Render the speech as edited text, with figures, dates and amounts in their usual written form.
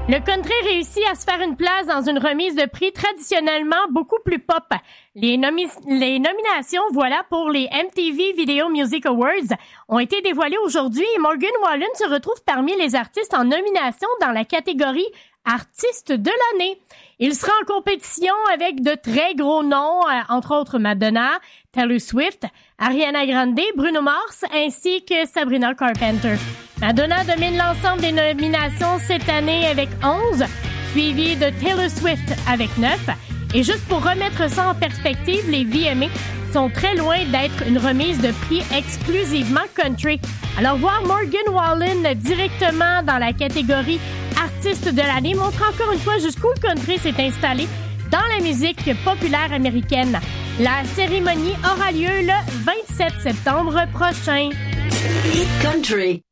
Le country réussit à se faire une place dans une remise de prix traditionnellement beaucoup plus pop. Les nominations, voilà, pour les MTV Video Music Awards ont été dévoilées aujourd'hui et Morgan Wallen se retrouve parmi les artistes en nomination dans la catégorie Artiste de l'année. Il sera en compétition avec de très gros noms, entre autres Madonna, Taylor Swift, Ariana Grande, Bruno Mars ainsi que Sabrina Carpenter. Madonna domine l'ensemble des nominations cette année avec 11, suivi de Taylor Swift avec 9. Et juste pour remettre ça en perspective, les VMA sont très loin d'être une remise de prix exclusivement country. Alors voir Morgan Wallen directement dans la catégorie Artiste de l'année montre encore une fois jusqu'où le country s'est installé dans la musique populaire américaine. La cérémonie aura lieu le 27 septembre prochain. Hit Country.